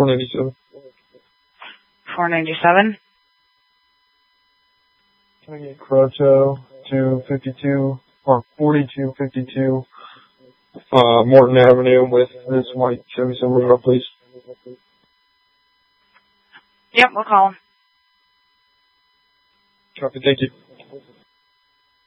497. 497. Can I get Croto to 52 or 4252 Morton Avenue with this white Chevy Silverado, please? Yep, we'll call him. Copy, thank you.